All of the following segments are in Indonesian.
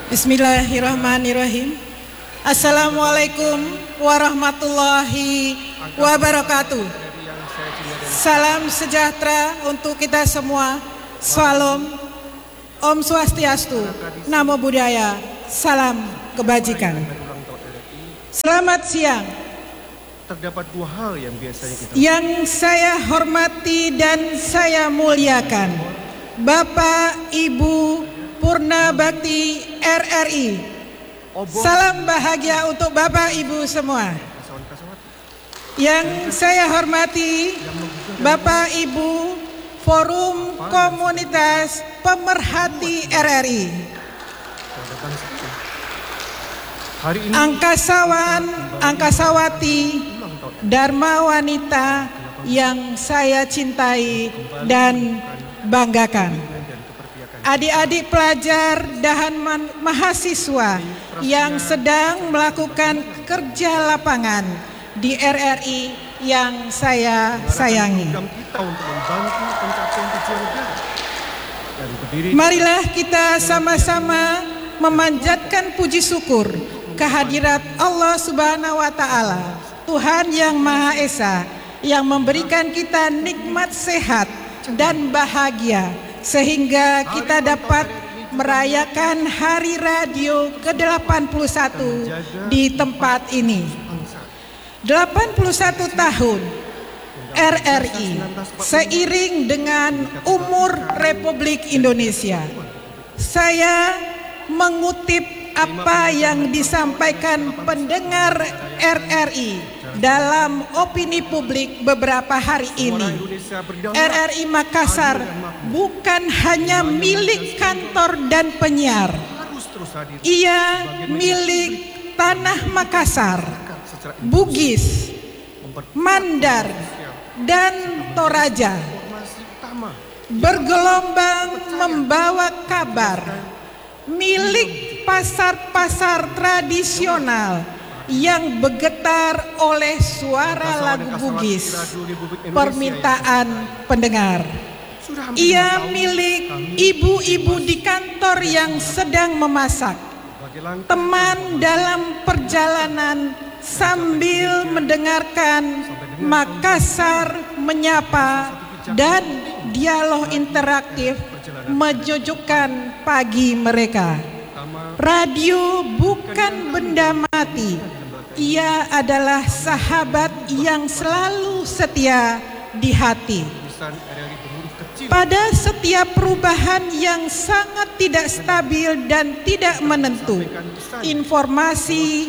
Bismillahirrahmanirrahim. Assalamualaikum warahmatullahi wabarakatuh. Salam sejahtera untuk kita semua. Salam, Om Swastiastu, Namo Buddhaya, salam kebajikan. Selamat siang. Terdapat dua hal yang biasanya kita saya hormati dan saya muliakan Bapak Ibu Purna Bakti RRI. Salam bahagia untuk Bapak Ibu semua. Yang saya hormati Bapak Ibu Forum Komunitas Pemerhati RRI, angkasawan, angkasawati, dharma wanita yang saya cintai dan banggakan. Adik-adik pelajar dan mahasiswa yang sedang melakukan kerja lapangan di RRI yang saya sayangi. Marilah kita sama-sama memanjatkan puji syukur kehadirat Allah Subhanahu wa Ta'ala, Tuhan yang Maha Esa, yang memberikan kita nikmat sehat dan bahagia sehingga kita dapat merayakan Hari Radio ke-81 di tempat ini. 81 tahun RRI seiring dengan umur Republik Indonesia. Saya mengutip apa yang disampaikan pendengar RRI dalam opini publik beberapa hari ini. RRI Makassar bukan hanya milik kantor dan penyiar. Ia milik tanah Makassar, Bugis, Mandar, dan Toraja. Bergelombang membawa kabar milik pasar-pasar tradisional yang bergetar oleh suara lagu Bugis, permintaan pendengar. Ia milik ibu-ibu di kantor yang sedang memasak, teman dalam perjalanan sambil mendengarkan Makassar Menyapa, dan dialog interaktif menyejukkan pagi mereka. Radio bukan benda mati. Ia adalah sahabat yang selalu setia di hati. Pada setiap perubahan yang sangat tidak stabil dan tidak menentu, informasi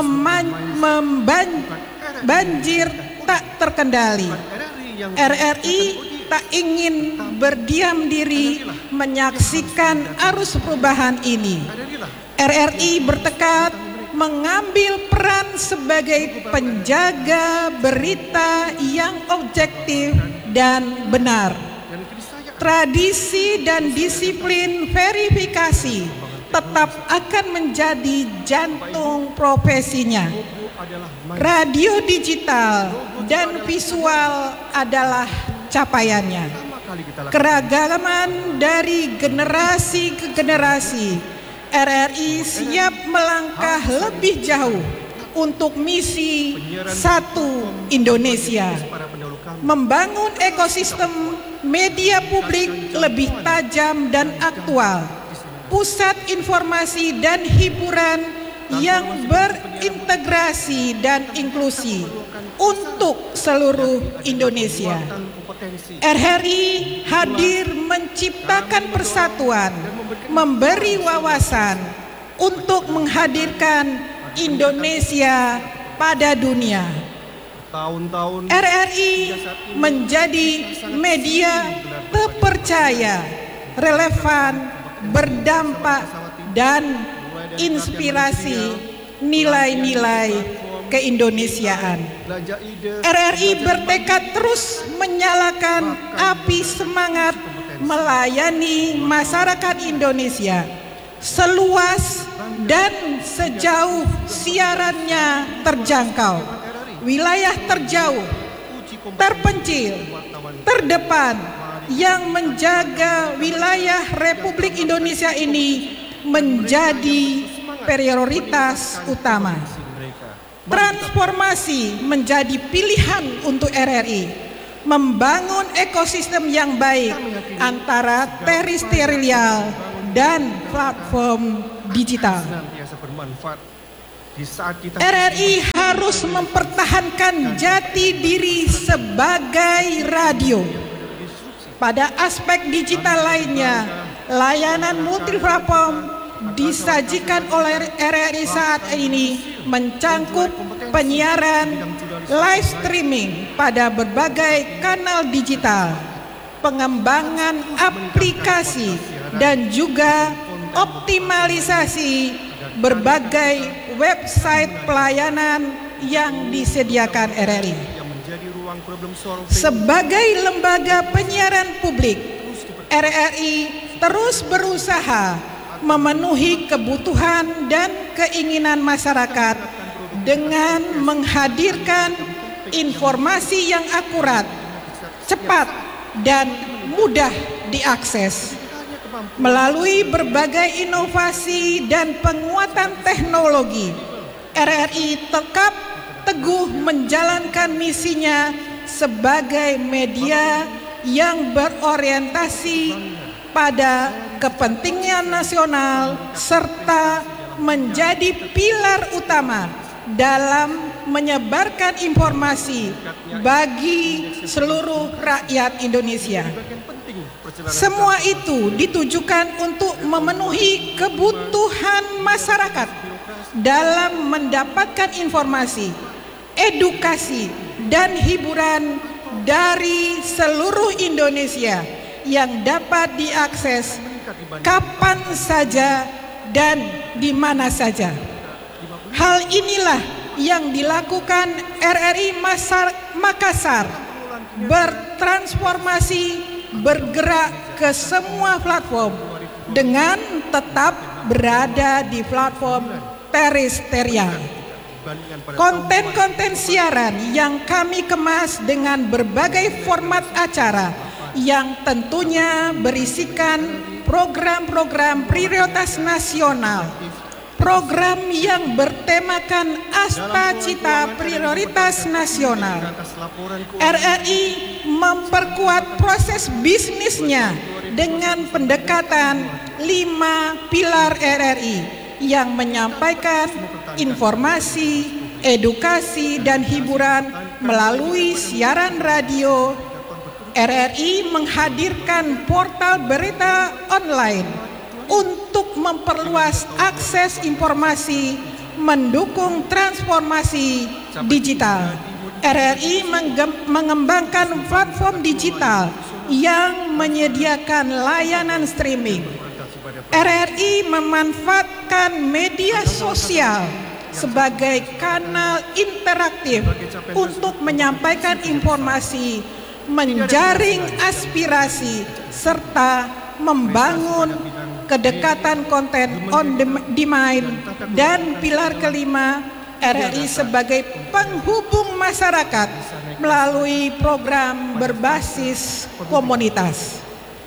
banjir tak terkendali. RRI tak ingin berdiam diri menyaksikan arus perubahan ini. RRI bertekad mengambil peran sebagai penjaga berita yang objektif dan benar. Tradisi dan disiplin verifikasi tetap akan menjadi jantung profesinya. Radio digital dan visual adalah capaiannya. Keragaman dari generasi ke generasi, RRI siap melangkah lebih jauh untuk misi satu Indonesia, membangun ekosistem media publik lebih tajam dan aktual, pusat informasi dan hiburan yang berintegrasi dan inklusi untuk seluruh Indonesia. RRI hadir menciptakan persatuan, memberi wawasan untuk menghadirkan Indonesia pada dunia. RRI menjadi media terpercaya, relevan, berdampak, dan inspirasi nilai-nilai keindonesiaan. RRI bertekad terus menyalakan api semangat melayani masyarakat Indonesia seluas dan sejauh siarannya terjangkau. Wilayah terjauh, terpencil, terdepan yang menjaga wilayah Republik Indonesia ini menjadi prioritas utama. Transformasi menjadi pilihan untuk RRI, membangun ekosistem yang baik antara teritorial dan platform digital. RRI harus mempertahankan jati diri sebagai radio. Pada aspek digital lainnya, layanan multiplatform disajikan oleh RRI saat ini mencangkup penyiaran live streaming pada berbagai kanal digital, pengembangan aplikasi, dan juga optimalisasi berbagai website pelayanan yang disediakan RRI. Sebagai lembaga penyiaran publik, RRI terus berusaha memenuhi kebutuhan dan keinginan masyarakat dengan menghadirkan informasi yang akurat, cepat, dan mudah diakses. Melalui berbagai inovasi dan penguatan teknologi, RRI tetap teguh menjalankan misinya sebagai media yang berorientasi pada kepentingan nasional serta menjadi pilar utama dalam menyebarkan informasi bagi seluruh rakyat Indonesia. Semua itu ditujukan untuk memenuhi kebutuhan masyarakat dalam mendapatkan informasi, edukasi, dan hiburan dari seluruh Indonesia yang dapat diakses kapan saja dan di mana saja. Hal inilah yang dilakukan RRI Makassar, bertransformasi bergerak ke semua platform dengan tetap berada di platform teritorial. Konten-konten siaran yang kami kemas dengan berbagai format acara yang tentunya berisikan program-program prioritas nasional, program yang bertemakan asta cita prioritas nasional. RRI memperkuat proses bisnisnya dengan pendekatan 5 pilar RRI yang menyampaikan informasi, edukasi, dan hiburan melalui siaran radio. RRI menghadirkan portal berita online untuk memperluas akses informasi, mendukung transformasi digital. RRI mengembangkan platform digital yang menyediakan layanan streaming. RRI memanfaatkan media sosial sebagai kanal interaktif untuk menyampaikan informasi, menjaring aspirasi, serta membangun kedekatan konten on demand. Dan pilar kelima, RRI sebagai penghubung masyarakat melalui program berbasis komunitas.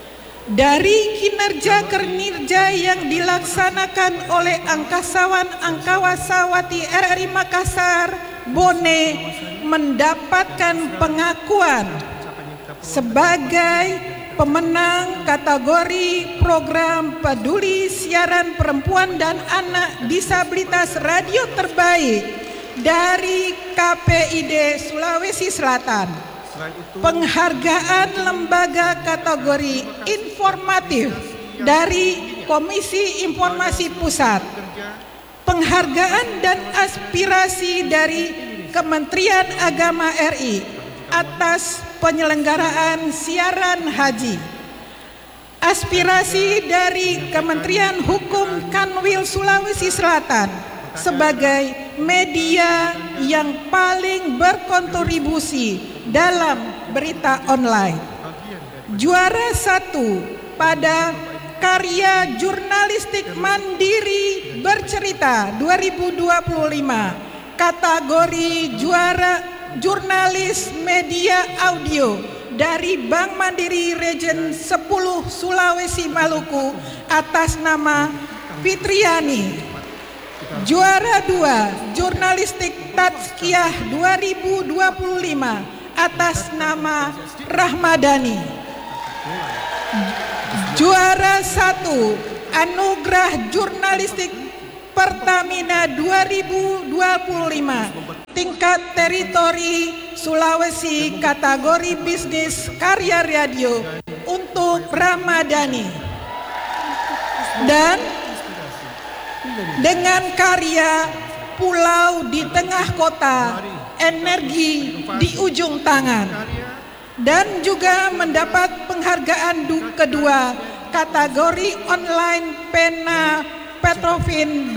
Dari kinerja-kinerja yang dilaksanakan oleh angkasawan-angkawasawati RRI Makassar, Bone mendapatkan pengakuan sebagai pemenang kategori program peduli siaran perempuan dan anak disabilitas radio terbaik dari KPID Sulawesi Selatan. Penghargaan lembaga kategori informatif dari Komisi Informasi Pusat, penghargaan dan aspirasi dari Kementerian Agama RI atas penyelenggaraan siaran haji, aspirasi dari Kementerian Hukum Kanwil Sulawesi Selatan sebagai media yang paling berkontribusi dalam berita online. Juara 1 pada karya jurnalistik mandiri bercerita 2025, kategori juara jurnalis media audio dari Bank Mandiri Region 10 Sulawesi Maluku atas nama Fitriani. Juara 2 Jurnalistik Tazkiyah 2025 atas nama Rahmadani. Juara 1 Anugerah Jurnalistik Pertamina 2025 tingkat teritori Sulawesi kategori bisnis karya radio untuk Rahmadani. Dan dengan karya Pulau di Tengah Kota, Energi di Ujung Tangan, dan juga mendapat penghargaan kedua kategori online Pena Petrovin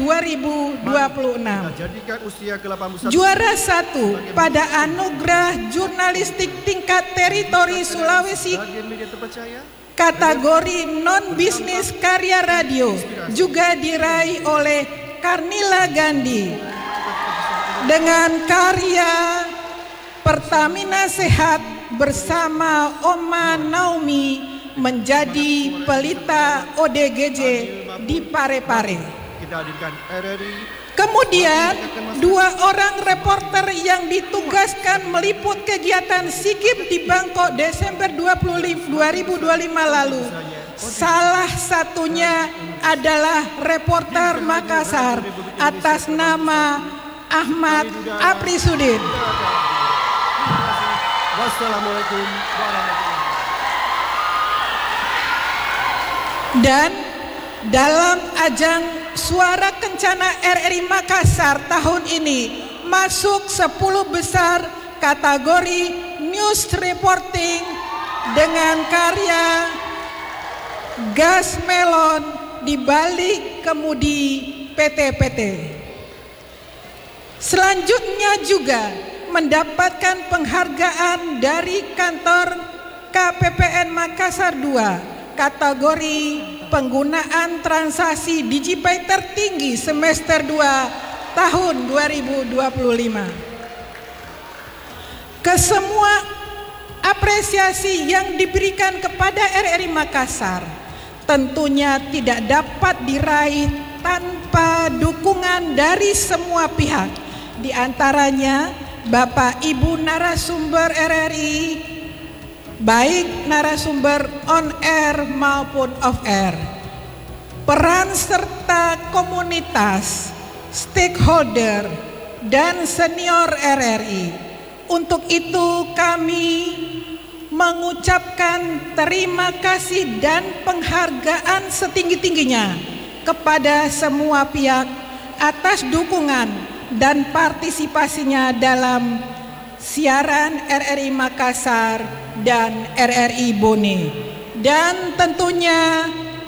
2026. Juara 1 pada Anugerah Jurnalistik Tingkat Teritori Sulawesi kategori non-bisnis karya radio juga diraih oleh Karnila Gandhi dengan karya Pertamina Sehat bersama Oma Naomi menjadi pelita ODGJ di Parepare. Kemudian 2 orang reporter yang ditugaskan meliput kegiatan SIGIP di Bangkok Desember 2025 lalu. Salah satunya adalah reporter Makassar atas nama Ahmad Aprisudin. Wassalamualaikum warahmatullahi wabarakatuh. Dan dalam ajang Suara Kencana RRI Makassar tahun ini masuk 10 besar kategori news reporting dengan karya Gas Melon di balik kemudi PT-PT. Selanjutnya juga mendapatkan penghargaan dari kantor KPPN Makassar 2 kategori penggunaan transaksi DigiPay tertinggi semester 2 tahun 2025. Kesemua apresiasi yang diberikan kepada RRI Makassar tentunya tidak dapat diraih tanpa dukungan dari semua pihak, di antaranya Bapak Ibu narasumber RRI, baik narasumber on air maupun off air, peran serta komunitas, stakeholder, dan senior RRI. Untuk itu kami mengucapkan terima kasih dan penghargaan setinggi-tingginya kepada semua pihak atas dukungan dan partisipasinya dalam siaran RRI Makassar dan RRI Bone. Dan tentunya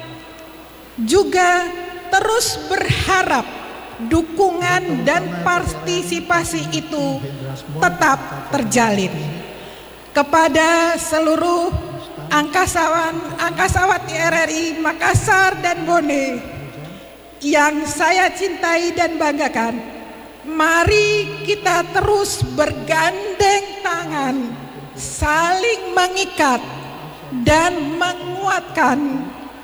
juga terus berharap dukungan dan partisipasi itu tetap terjalin. Kepada seluruh angkasawati RRI Makassar dan Bone yang saya cintai dan banggakan, mari kita terus bergandeng tangan, saling mengikat dan menguatkan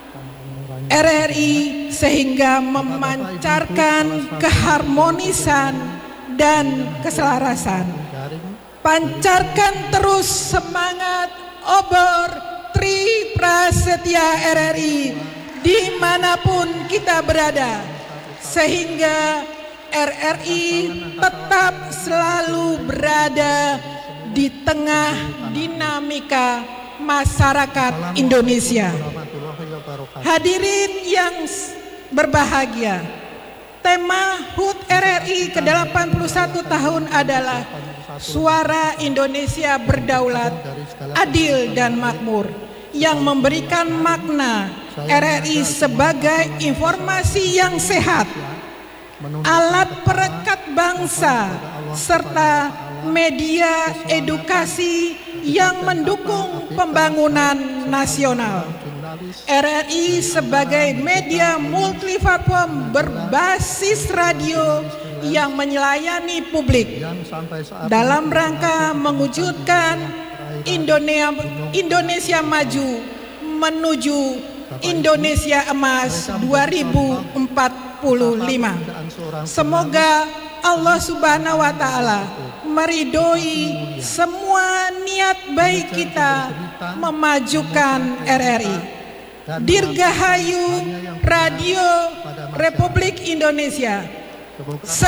RRI sehingga memancarkan keharmonisan dan keselarasan. Pancarkan terus semangat obor Tri Prasetya RRI dimanapun kita berada, sehingga RRI tetap selalu berada di tengah dinamika masyarakat Indonesia. Hadirin yang berbahagia, tema HUT RRI ke-81 tahun adalah Suara Indonesia Berdaulat, Adil dan Makmur, yang memberikan makna RRI sebagai informasi yang sehat, alat perekat bangsa, serta media edukasi yang mendukung pembangunan nasional. RRI sebagai media multiplatform berbasis radio yang melayani publik dalam rangka mewujudkan Indonesia maju menuju Indonesia Emas 2045. Semoga Allah Subhanahu wa Ta'ala meridhoi semua niat baik kita memajukan RRI. Dirgahayu Radio Republik Indonesia.